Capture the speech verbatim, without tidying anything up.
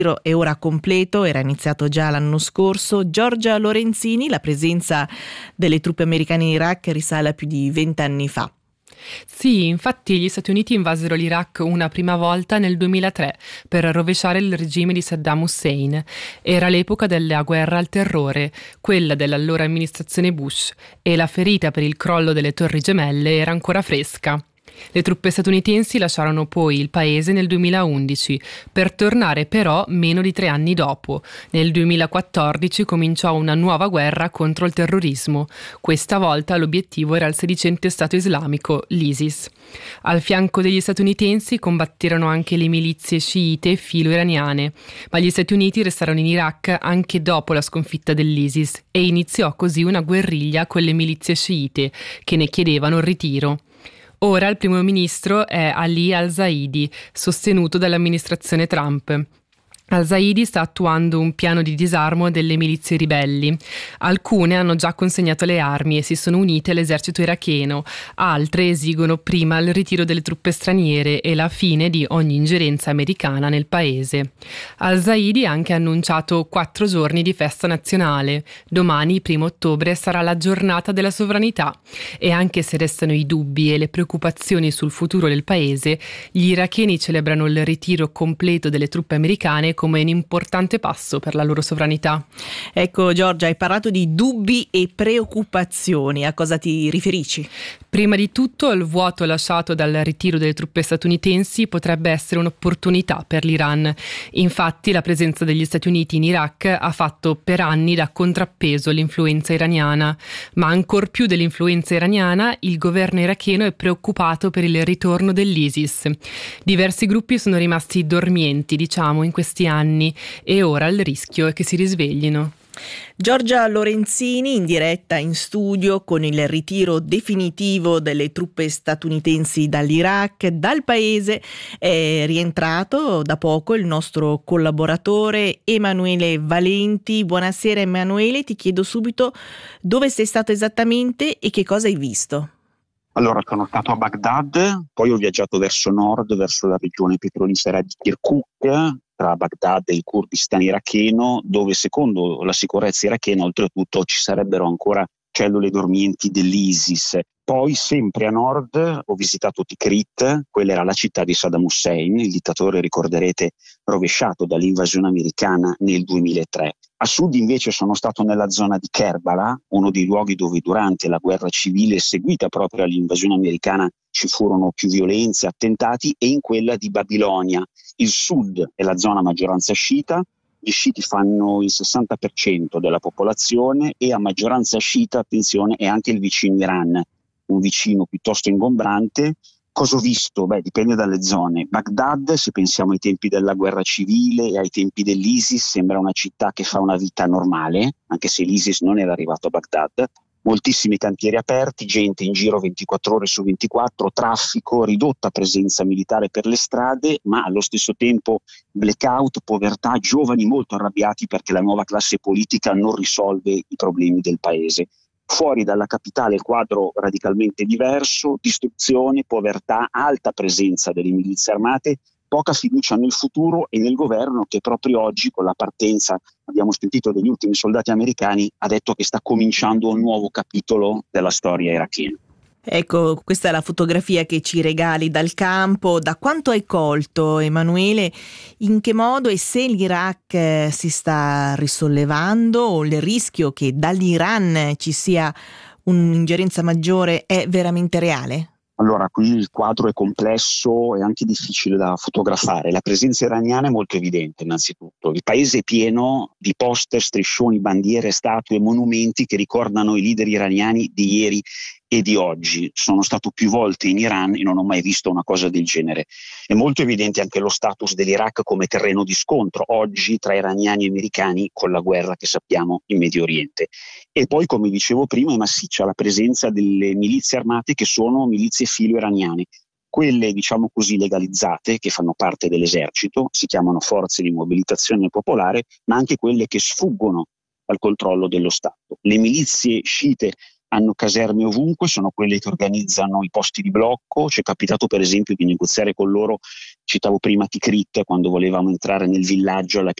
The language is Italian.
ritiro è ora completo, era iniziato già l'anno scorso. Giorgia Lorenzini, la presenza delle truppe americane in Iraq risale a più di vent'anni fa. Sì, infatti gli Stati Uniti invasero l'Iraq una prima volta nel duemilatré per rovesciare il regime di Saddam Hussein. Era l'epoca della guerra al terrore, quella dell'allora amministrazione Bush, e la ferita per il crollo delle Torri Gemelle era ancora fresca. Le truppe statunitensi lasciarono poi il paese nel duemilaundici, per tornare però meno di tre anni dopo. Nel duemilaquattordici cominciò una nuova guerra contro il terrorismo. Questa volta l'obiettivo era il sedicente Stato islamico, l'ISIS. Al fianco degli statunitensi combatterono anche le milizie sciite filo-iraniane, ma gli Stati Uniti restarono in Iraq anche dopo la sconfitta dell'ISIS e iniziò così una guerriglia con le milizie sciite che ne chiedevano il ritiro. Ora il primo ministro è Ali al-Zaidi, sostenuto dall'amministrazione Trump. Al-Zaidi sta attuando un piano di disarmo delle milizie ribelli. Alcune hanno già consegnato le armi e si sono unite all'esercito iracheno, altre esigono prima il ritiro delle truppe straniere e la fine di ogni ingerenza americana nel paese. Al-Zaidi ha anche annunciato quattro giorni di festa nazionale. Domani, primo ottobre, sarà la giornata della sovranità e anche se restano i dubbi e le preoccupazioni sul futuro del paese, gli iracheni celebrano il ritiro completo delle truppe americane come un importante passo per la loro sovranità. Ecco Giorgia, hai parlato di dubbi e preoccupazioni, a cosa ti riferisci? Prima di tutto il vuoto lasciato dal ritiro delle truppe statunitensi potrebbe essere un'opportunità per l'Iran. Infatti la presenza degli Stati Uniti in Iraq ha fatto per anni da contrappeso all'influenza iraniana, ma ancor più dell'influenza iraniana il governo iracheno è preoccupato per il ritorno dell'ISIS. Diversi gruppi sono rimasti dormienti, diciamo, in questi anni e ora il rischio è che si risveglino. Giorgia Lorenzini in diretta in studio con il ritiro definitivo delle truppe statunitensi dall'Iraq. Dal paese è rientrato da poco il nostro collaboratore Emanuele Valenti. Buonasera Emanuele, ti chiedo subito dove sei stato esattamente e che cosa hai visto. Allora, sono stato a Baghdad, poi ho viaggiato verso nord, verso la regione petrolifera di Kirkuk, tra Baghdad e il Kurdistan iracheno, dove secondo la sicurezza irachena oltretutto ci sarebbero ancora cellule dormienti dell'ISIS. Poi sempre a nord ho visitato Tikrit, quella era la città di Saddam Hussein, il dittatore, ricorderete, rovesciato dall'invasione americana nel duemilatré. A sud invece sono stato nella zona di Kerbala, uno dei luoghi dove durante la guerra civile seguita proprio all'invasione americana ci furono più violenze, attentati, e in quella di Babilonia. Il sud è la zona a maggioranza sciita, gli sciiti fanno il sessanta per cento della popolazione e a maggioranza sciita, attenzione, è anche il vicino Iran, un vicino piuttosto ingombrante. Cosa ho visto? Beh, dipende dalle zone. Baghdad, se pensiamo ai tempi della guerra civile e ai tempi dell'ISIS, sembra una città che fa una vita normale, anche se l'ISIS non era arrivato a Baghdad. Moltissimi cantieri aperti, gente in giro ventiquattro ore su ventiquattro, traffico, ridotta presenza militare per le strade, ma allo stesso tempo blackout, povertà, giovani molto arrabbiati perché la nuova classe politica non risolve i problemi del paese. Fuori dalla capitale il quadro radicalmente diverso, distruzione, povertà, alta presenza delle milizie armate, poca fiducia nel futuro e nel governo che proprio oggi, con la partenza, abbiamo sentito, degli ultimi soldati americani, ha detto che sta cominciando un nuovo capitolo della storia irachena. Ecco, questa è la fotografia che ci regali dal campo. Da quanto hai colto, Emanuele, in che modo e se l'Iraq eh, si sta risollevando o il rischio che dall'Iran ci sia un'ingerenza maggiore è veramente reale? Allora, qui il quadro è complesso e anche difficile da fotografare. La presenza iraniana è molto evidente, innanzitutto. Il paese è pieno di poster, striscioni, bandiere, statue, monumenti che ricordano i leader iraniani di ieri e di oggi. Sono stato più volte in Iran e non ho mai visto una cosa del genere. È molto evidente anche lo status dell'Iraq come terreno di scontro oggi tra iraniani e americani con la guerra che sappiamo in Medio Oriente. E poi, come dicevo prima, è massiccia la presenza delle milizie armate che sono milizie filo-iraniane. Quelle, diciamo così, legalizzate, che fanno parte dell'esercito, si chiamano forze di mobilitazione popolare, ma anche quelle che sfuggono al controllo dello Stato. Le milizie sciite hanno caserme ovunque, sono quelle che organizzano i posti di blocco. Ci è capitato per esempio di negoziare con loro, citavo prima Tikrit, quando volevamo entrare nel villaggio alla